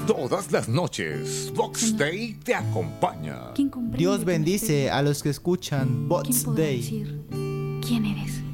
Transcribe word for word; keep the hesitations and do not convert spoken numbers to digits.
Todas las noches, Box Day te acompaña. ¿Quién comprende Dios que bendice nos a los que escuchan ¿Quién Bots podrá Day. decir quién eres?